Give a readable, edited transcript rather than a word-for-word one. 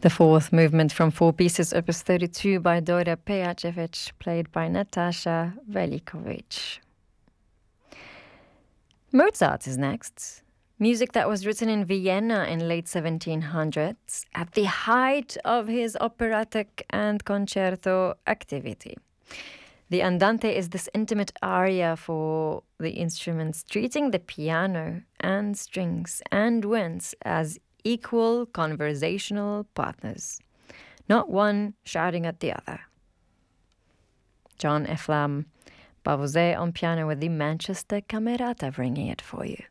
The fourth movement from Four Pieces, Opus 32 by Dora Pejacevic, played by Natasha Velikovic. Mozart is next. Music that was written in Vienna in late 1700s, at the height of his operatic and concerto activity. The Andante is this intimate aria for the instruments, treating the piano and strings and winds as equal conversational partners, not one shouting at the other. John Ephraim Bavouzet on piano with the Manchester Camerata bringing it for you.